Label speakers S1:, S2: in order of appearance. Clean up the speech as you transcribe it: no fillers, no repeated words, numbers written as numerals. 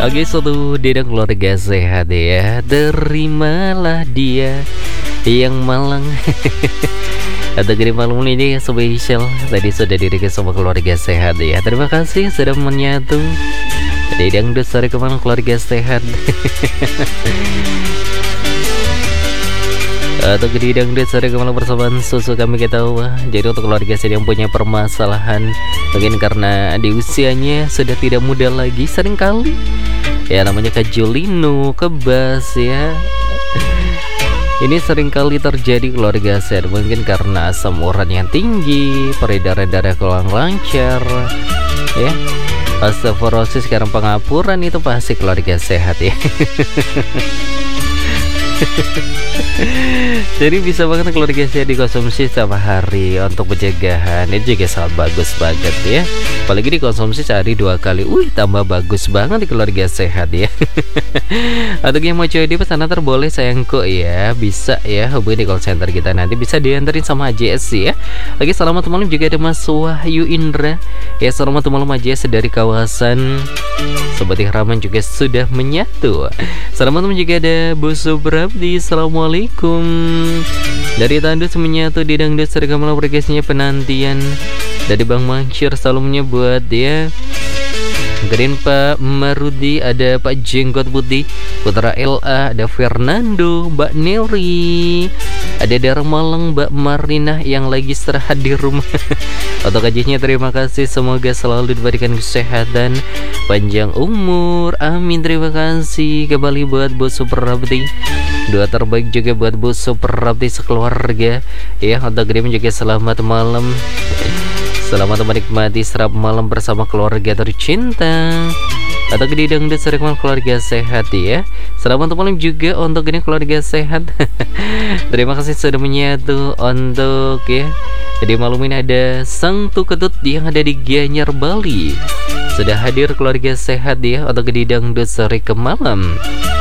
S1: Oke, satu dedang keluarga sehat ya. Terimalah dia yang malang. Atau gini malam ini spesial. Tadi sudah dirikan sama keluarga sehat ya. Terima kasih sudah menyatu. Dedang besar kemana keluarga sehat. Atau gedidang dasar kemana persoalan susu kami ketahui. Jadi untuk keluarga saya yang punya permasalahan, mungkin karena di usianya sudah tidak muda lagi, seringkali ya namanya kejulino, kebas ya. Ini seringkali terjadi keluarga saya, mungkin karena asam urat yang tinggi, peredaran darah kurang lancar ya, osteoporosis karena pengapuran, itu pasti keluarga sehat ya. Jadi bisa banget keluarga saya dikonsumsi setiap hari untuk pencegahan. Itu juga sangat bagus banget ya. Apalagi dikonsumsi sehari 2 kali. Tambah bagus banget di keluarga sehat ya. Atau yang mau coba di pesan antar boleh sayangku ya. Bisa ya hubungi di call center kita, nanti bisa diantarin sama AJS ya. Oke, selamat malam juga ada Mas Wahyu Indra. Ya, selamat malam AJS dari kawasan Sobat Ihraman juga sudah menyatu. Selamat malam juga ada Bu Subrabdi. Assalamualaikum. Dari Tandus menyatu di dangdut seragam progresnya penantian. Dari Bang Mansur selalu buat ya. Green Pak Marudi, ada Pak Jenggot Putih, Putra LA, ada Fernando, Mbak Neri, ada Darmalang, Mbak Marina yang lagi istirahat di rumah. Untuk gajinya terima kasih, semoga selalu diberikan kesehatan, panjang umur, amin. Terima kasih kembali buat Bu Suprabdi. Doa terbaik juga buat Bu Suprabdi sekeluarga ya. Untuk Grim juga selamat malam. Selamat menikmati serap malam bersama keluarga tercinta. Atau gedidang dan serikman keluarga sehat ya. Selamat malam juga untuk ini keluarga sehat. Terima kasih sudah menyatu untuk ya. Jadi malam ini ada Sang Tuketut yang ada di Gianyar, Bali. Sudah hadir keluarga sehat ya untuk gedidang dan serik malam.